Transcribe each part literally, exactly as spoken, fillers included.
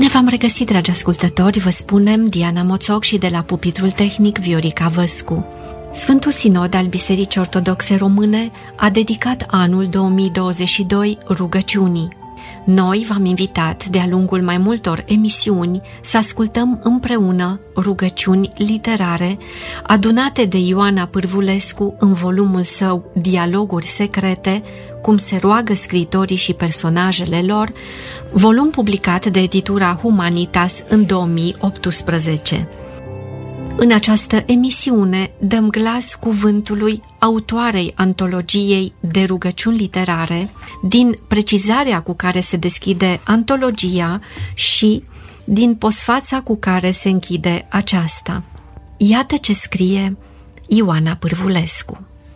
Bine v-am regăsit, dragi ascultători, vă spunem Diana Moțoc și de la pupitrul tehnic Viorica Văscu. Sfântul Sinod al Bisericii Ortodoxe Române a dedicat anul două mii douăzeci și doi rugăciunii. Noi v-am invitat de-a lungul mai multor emisiuni să ascultăm împreună rugăciuni literare adunate de Ioana Pârvulescu în volumul său Dialoguri secrete, cum se roagă scriitorii și personajele lor, volum publicat de editura Humanitas în două mii optsprezece. În această emisiune dăm glas cuvântului autoarei antologiei de rugăciuni literare, din precizarea cu care se deschide antologia și din posfața cu care se închide aceasta. Iată ce scrie Ioana Pârvulescu.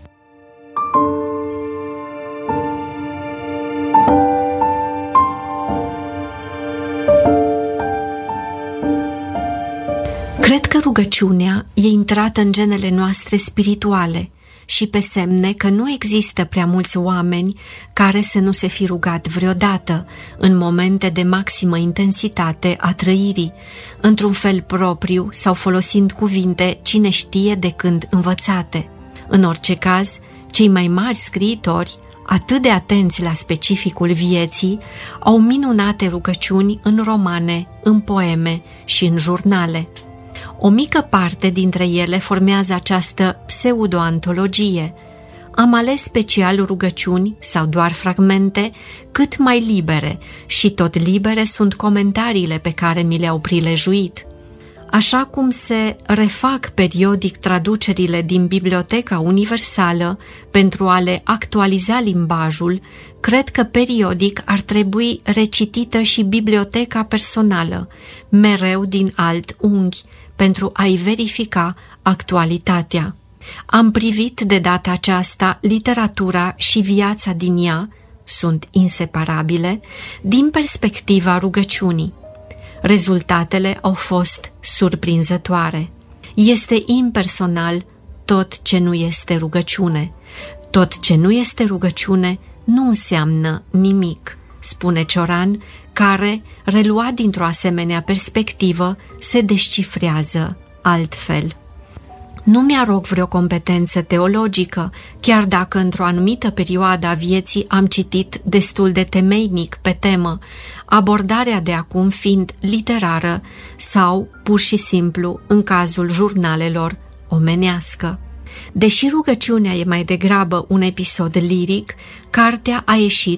Cred că rugăciunea e intrată în genele noastre spirituale și pe semne că nu există prea mulți oameni care să nu se fi rugat vreodată în momente de maximă intensitate a trăirii, într-un fel propriu sau folosind cuvinte cine știe de când învățate. În orice caz, cei mai mari scriitori, atât de atenți la specificul vieții, au minunate rugăciuni în romane, în poeme și în jurnale. O mică parte dintre ele formează această pseudo-antologie. Am ales special rugăciuni sau doar fragmente cât mai libere și tot libere sunt comentariile pe care mi le-au prilejuit. Așa cum se refac periodic traducerile din Biblioteca Universală pentru a le actualiza limbajul, cred că periodic ar trebui recitită și Biblioteca Personală, mereu din alt unghi, pentru a-i verifica actualitatea. Am privit de data aceasta literatura și viața din ea, sunt inseparabile, din perspectiva rugăciunii. Rezultatele au fost surprinzătoare. Este impersonal tot ce nu este rugăciune. Tot ce nu este rugăciune nu înseamnă nimic, spune Cioran, care, reluat dintr-o asemenea perspectivă, se descifrează altfel. Nu mi-arog vreo competență teologică, chiar dacă într-o anumită perioadă a vieții am citit destul de temeinic pe temă, abordarea de acum fiind literară sau, pur și simplu, în cazul jurnalelor, omenească. Deși rugăciunea e mai degrabă un episod liric, cartea a ieșit